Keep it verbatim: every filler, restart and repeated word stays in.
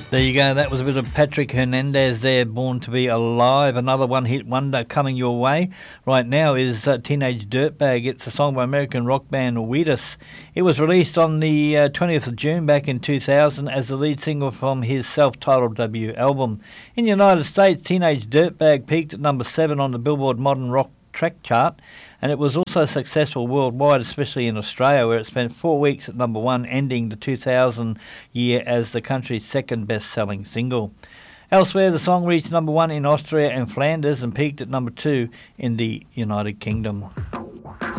There you go. That was a bit of Patrick Hernandez there, Born to Be Alive. Another one-hit wonder coming your way right now is uh, Teenage Dirtbag. It's a song by American rock band Wheatus. It was released on the uh, twentieth of June back in two thousand as the lead single from his self-titled debut album. In the United States, Teenage Dirtbag peaked at number seven on the Billboard Modern Rock track chart, and it was also successful worldwide, especially in Australia, where it spent four weeks at number one, ending the two thousand year as the country's second best-selling single. Elsewhere, the song reached number one in Austria and Flanders and peaked at number two in the United Kingdom.